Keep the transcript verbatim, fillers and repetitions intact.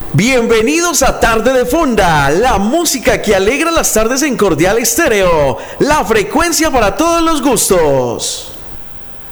Bienvenidos a Tarde de Fonda, la música que alegra las tardes en Cordial Estéreo, la frecuencia para todos los gustos.